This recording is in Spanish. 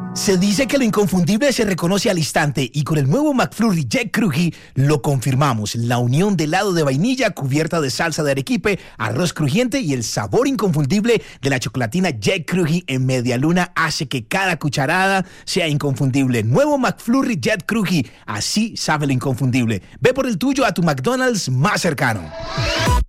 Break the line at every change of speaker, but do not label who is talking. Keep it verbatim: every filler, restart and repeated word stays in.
Se dice que lo inconfundible se reconoce al instante y con el nuevo McFlurry Jet Cruji lo confirmamos. La unión de helado de vainilla cubierta de salsa de arequipe, arroz crujiente y el sabor inconfundible de la chocolatina Jet Cruji en media luna hace que cada cucharada sea inconfundible. Nuevo McFlurry Jet Cruji, así sabe lo inconfundible. Ve por el tuyo a tu McDonald's más cercano.